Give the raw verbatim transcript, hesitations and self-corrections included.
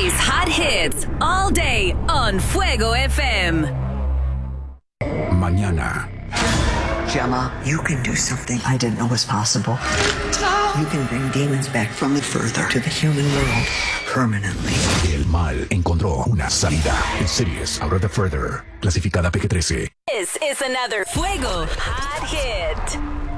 Today's hot hits all day on Fuego F M. Mañana. Gemma, you can do something I didn't know was possible. You can bring demons back from the further to the human world permanently. El mal encontró una salida. En series Out of the Further, clasificada P G trece. This is another Fuego hot hit.